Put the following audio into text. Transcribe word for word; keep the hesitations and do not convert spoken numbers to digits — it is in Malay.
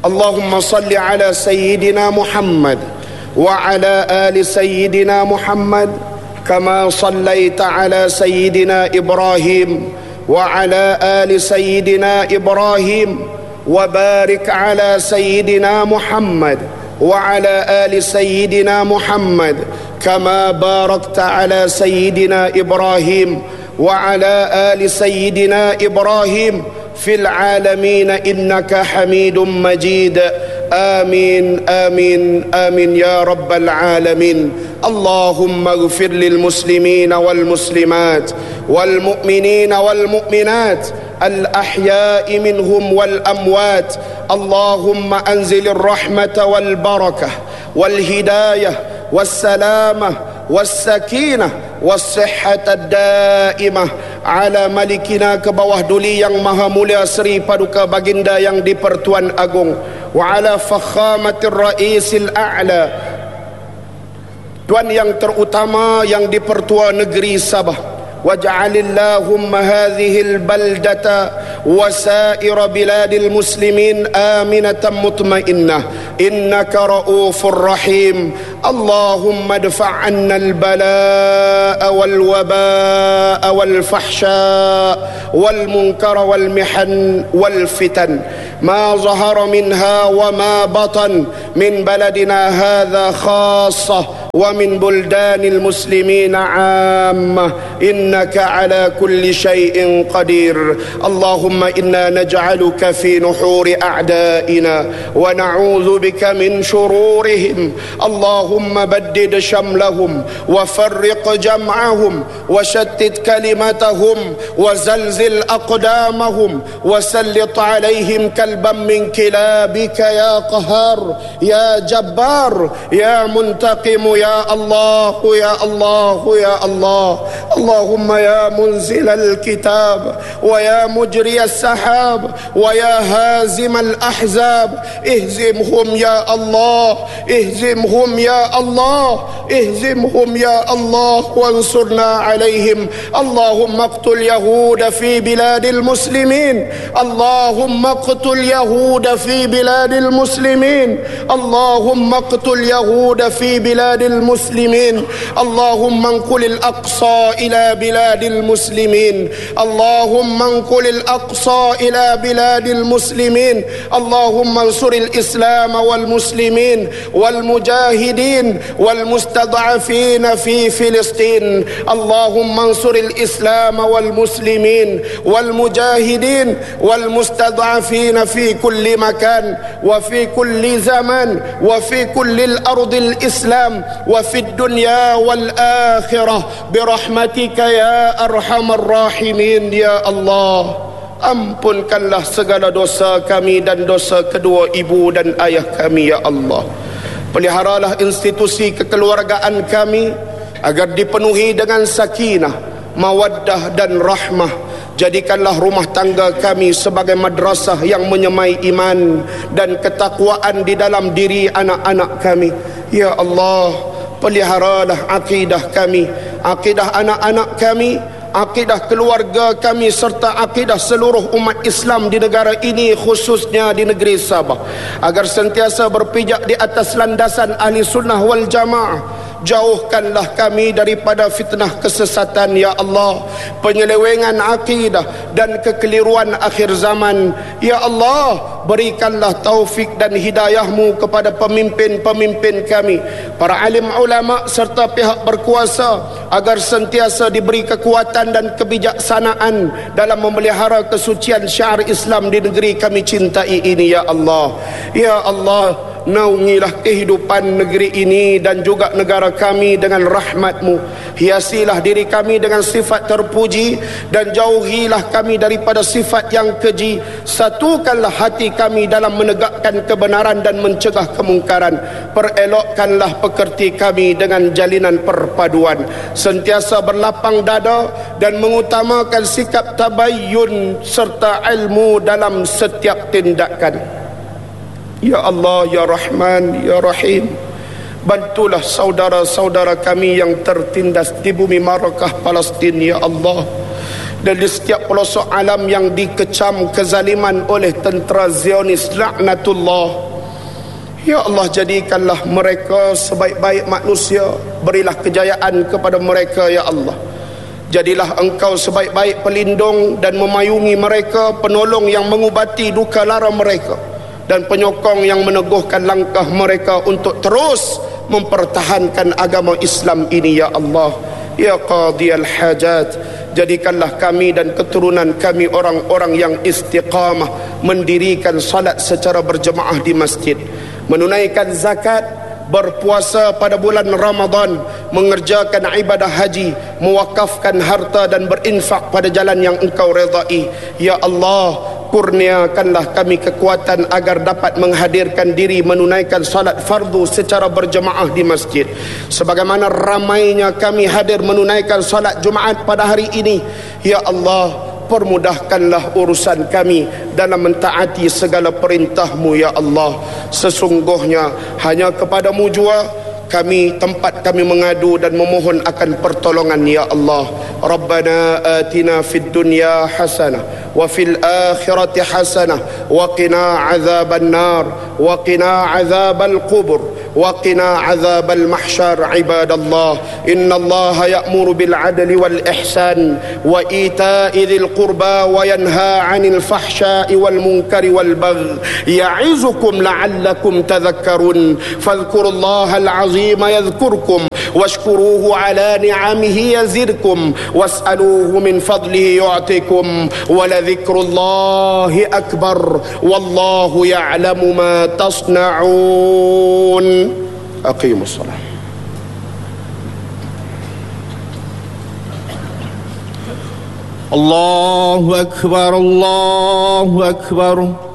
Allahumma salli ala Sayyidina Muhammad wa ala ali Sayyidina Muhammad kama sallaita ala Sayyidina Ibrahim wa ala ali Sayyidina Ibrahim wa barik ala Sayyidina Muhammad wa ala ali Sayyidina Muhammad kama barakta ala Sayyidina Ibrahim wa ala ali Sayyidina Ibrahim في العالمين إنك حميد مجيد آمين آمين آمين يا رب العالمين. اللهم اغفر للمسلمين والمسلمات والمؤمنين والمؤمنات الأحياء منهم والأموات. اللهم أنزل الرحمة والبركة والهداية والسلامة والسكينة والصحة الدائمة ala malikina, ke bawah duli yang maha mulia Sri Paduka Baginda yang di-Pertuan Agong, wa ala fakhamatir ra'isil a'la, tuan yang terutama yang di-Pertua Negeri Sabah. waj'alillahumma hadhil baldata wa sa'ira biladil muslimin aminatan mutmainnah innaka ra'ufur rahim. Allahumma adfa' 'anna al-balaa'a wal wabaa'a wal fahsyaa' wal munkara wal mihan wal fitan ma zahara minha wa ma batan min baladina hadha khassah wa min buldanil muslimina 'ammah innaka ala kulli shay'in qadir. Allahumma inna naj'aluka fi nuhuri a'da'ina wa na'udzu bika min shururihim. Allahumma baddid shamlahum wa farriq jam'ahum wa shattit kalimatahum wa zalzil aqdamahum wa sallit 'alayhim kalban min kilabika ya qahar ya jabbar ya muntaqim ya Allah ya Allah ya Allah. اللهم يا منزل الكتاب ويا مجري السحاب ويا هازم الأحزاب اهزمهم يا الله اهزمهم يا الله اهزمهم يا الله وانصرنا عليهم. اللهم اقتل يهود في بلاد المسلمين. اللهم اقتل يهود في بلاد المسلمين. اللهم اقتل يهود في بلاد المسلمين. اللهم انقل الأقصى إلى بلاد المسلمين. اللهم انقل الأقصى إلى بلاد المسلمين. اللهم انصر الإسلام والمسلمين والمجاهدين والمستضعفين في فلسطين. اللهم انصر الإسلام والمسلمين والمجاهدين والمستضعفين في كل مكان وفي كل زمان وفي كل الأرض الإسلام وفي الدنيا والآخرة برحمتك ya arhamar rahimin. Ya Allah, ampunkanlah segala dosa kami dan dosa kedua ibu dan ayah kami ya Allah. Peliharalah institusi kekeluargaan kami agar dipenuhi dengan sakinah, mawaddah dan rahmah. Jadikanlah rumah tangga kami sebagai madrasah yang menyemai iman dan ketakwaan di dalam diri anak-anak kami. Ya Allah, peliharalah akidah kami, akidah anak-anak kami, akidah keluarga kami serta akidah seluruh umat Islam di negara ini, khususnya di negeri Sabah, agar sentiasa berpijak di atas landasan ahli sunnah wal jamaah. Jauhkanlah kami daripada fitnah kesesatan ya Allah, penyelewengan akidah dan kekeliruan akhir zaman. Ya Allah, berikanlah taufik dan hidayahmu kepada pemimpin-pemimpin kami, para alim ulama serta pihak berkuasa, agar sentiasa diberi kekuatan dan kebijaksanaan dalam memelihara kesucian syiar Islam di negeri kami cintai ini ya Allah. Ya Allah, naungilah kehidupan negeri ini dan juga negara kami dengan rahmat-Mu. Hiasilah diri kami dengan sifat terpuji dan jauhilah kami daripada sifat yang keji. Satukanlah hati kami dalam menegakkan kebenaran dan mencegah kemungkaran. Perelokkanlah pekerti kami dengan jalinan perpaduan. Sentiasa berlapang dada dan mengutamakan sikap tabayyun serta ilmu dalam setiap tindakan. Ya Allah, Ya Rahman, Ya Rahim, bantulah saudara-saudara kami yang tertindas di bumi Makkah Palestin ya Allah. dan di setiap pelosok alam yang dikecam kezaliman oleh tentera Zionis laknatullah. Ya Allah, jadikanlah mereka sebaik-baik manusia, berilah kejayaan kepada mereka ya Allah. Jadilah engkau sebaik-baik pelindung dan memayungi mereka, penolong yang mengubati duka lara mereka, dan penyokong yang meneguhkan langkah mereka untuk terus mempertahankan agama Islam ini ya Allah. Ya Qadiyal Hajat, jadikanlah kami dan keturunan kami orang-orang yang istiqamah, mendirikan salat secara berjemaah di masjid, menunaikan zakat, berpuasa pada bulan Ramadan, mengerjakan ibadah haji, mewakafkan harta dan berinfak pada jalan yang engkau redai. Ya Allah, kurniakanlah kami kekuatan agar dapat menghadirkan diri menunaikan salat fardu secara berjemaah di masjid, sebagaimana ramainya kami hadir menunaikan salat Jumaat pada hari ini. Ya Allah, permudahkanlah urusan kami dalam mentaati segala perintah-Mu ya Allah. Sesungguhnya hanya kepadamu jua kami tempat kami mengadu dan memohon akan pertolongan ya Allah. Rabbana atina fid dunya hasanah wa fil akhirati hasanah wa qina azaban nar wa qina azabal qubur wa qina azabal mahsyar. Ibadallah, innallaha ya'muru bil adli wal ihsan wa ita'i dzil qurba wa yanha 'anil fahsya'i wal munkari wal baghi ya'izukum la'allakum tadhakkarun. Fadhkurullaha al-'azim yadhkurkum washkuruhu 'ala ni'amihi yazidkum was'aluhu min fadlihi yu'tikum wa la dhikrullahi akbar wallahu ya'lamu ma tasna'un. Aqimus salat. Allahu akbar, Allahu akbar.